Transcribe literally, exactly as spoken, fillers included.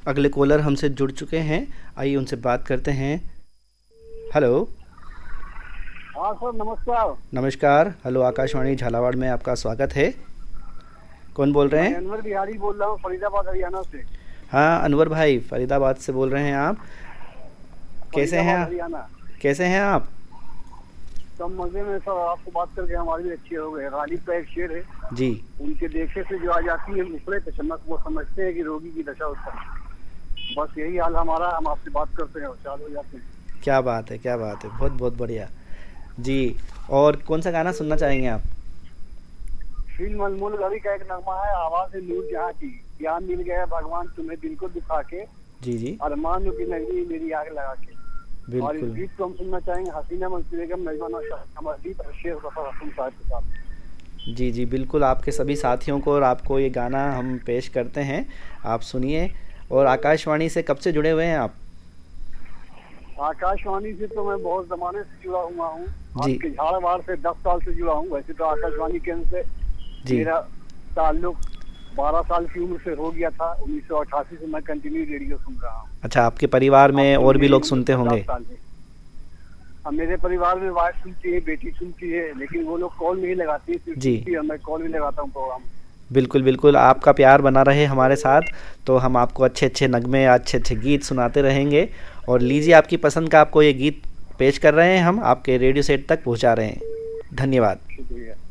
अगले कॉलर हमसे जुड़ चुके हैं, आइए उनसे बात करते हैं। हेलो। हाँ सर, नमस्कार। नमस्कार। हेलो, आकाशवाणी झालावाड़ में आपका स्वागत है। कौन बोल रहे मैं हैं? अनवर बिहारी बोल रहा हूँ, फरीदाबाद हरियाणा से। हाँ अनवर भाई, फरीदाबाद से बोल रहे हैं आप। कैसे हैं फरीदाबाद आप? हरियाणा। कैसे हैं आप? सब मजे में सर, आपको बात करके हमारी भी अच्छी हो गई। गालिब का एक शेर है, जी। उनके देखे से जो आ जाती है मुखड़े पे चमक, वो समझते हैं कि रोगी की दशा उत्तम। बस यही हाल हमारा, हम आपसे बात करते हैं और चालू हो जाते हैं। क्या बात है, क्या बात है, बहुत बहुत बढ़िया। जी। और कौन सा गाना सुनना चाहेंगे आप? फिल्म अनमोल गरी का एक नगमा है, आवाज है नूर जहाँ की। ज्ञान मिल गया भगवान तुम्हें दिल को दुखा के, जी जी। अरमानों की नगरी मेरी आग लगा के। और इस बिल्कुल। गीत को हम सुनना चाहेंगे हसीना मंसूर बेगम, नजमान और अमरदीप और शेर गफर हसन साहब के साथ। जी जी, बिल्कुल आपके सभी साथियों को और आपको ये गाना हम पेश करते हैं, आप सुनिए। और आकाशवाणी से कब से जुड़े हुए हैं आप? आकाशवाणी से तो मैं बहुत जमाने से जुड़ा हुआ हूँ। जी आपके झाड़वाड़ से दस साल से जुड़ा हूँ। वैसे तो आकाशवाणी केंद्र से जी। मेरा ताल्लुक बारह साल की उम्र से हो गया था। उन्नीस सौ अठासी से मैं कंटिन्यू रेडियो सुन रहा हूँ। अच्छा, आपके परिवार अब में तो और भी मेरी लोग उम्र सुनते पचास होंगे? साल है। अब मेरे परिवार में वाइफ सुनती है, बेटी सुनती है, लेकिन वो लोग कॉल नहीं लगाती, सिर्फ जी। सुनती है। मैं कॉल भी लगाता हूँ प्रोग्राम। बिल्कुल बिल्कुल, आपका प्यार बना रहे हमारे साथ, तो हम आपको अच्छे अच्छे नगमे, अच्छे अच्छे गीत सुनाते रहेंगे। और लीजिए, आपकी पसंद का आपको ये गीत पेश कर रहे हैं, हम आपके रेडियो सेट तक पहुंचा रहे हैं। धन्यवाद। शुक्रिया।